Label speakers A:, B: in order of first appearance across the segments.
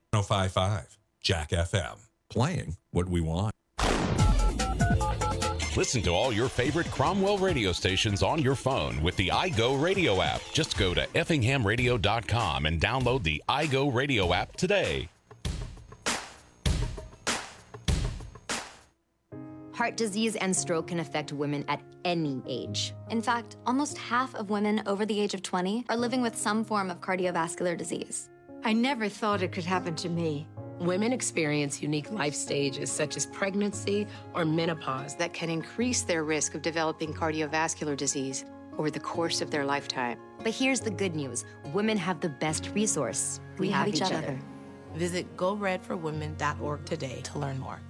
A: 1055 Jack FM. Playing what we want.
B: Listen to all your favorite Cromwell radio stations on your phone with the iGo Radio app. Just go to effinghamradio.com and download the iGo Radio app today.
C: Heart disease and stroke can affect women at any age.
D: In fact, almost half of women over the age of 20 are living with some form of cardiovascular disease.
E: I never thought it could happen to me.
F: Women experience unique life stages such as pregnancy or menopause
G: that can increase their risk of developing cardiovascular disease over the course of their lifetime.
C: But here's the good news. Women have the best resource.
D: We have each other.
H: Visit GoRedForWomen.org today to learn more.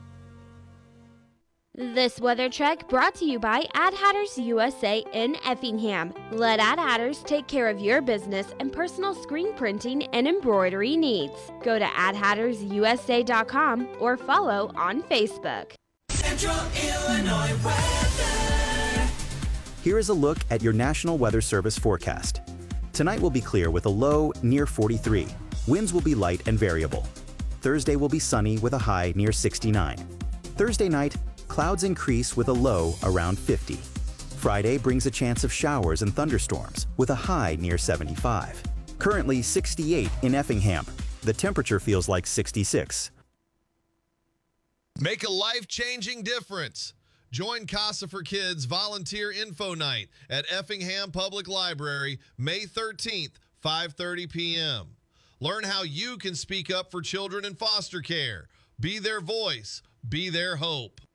I: This weather check brought to you by Ad Hatters USA in Effingham. Let Ad Hatters take care of your business and personal screen printing and embroidery needs. Go to adhattersusa.com or follow on Facebook.
J: Central Illinois weather.
K: Here is a look at your National Weather Service forecast. Tonight will be clear with a low near 43. Winds will be light and variable. Thursday will be sunny with a high near 69. Thursday night, clouds increase with a low around 50. Friday brings a chance of showers and thunderstorms with a high near 75. Currently 68 in Effingham. The temperature feels like 66.
L: Make a life-changing difference. Join Casa for Kids Volunteer Info Night at Effingham Public Library, May 13th, 5:30 p.m. Learn how you can speak up for children in foster care. Be their voice. Be their hope.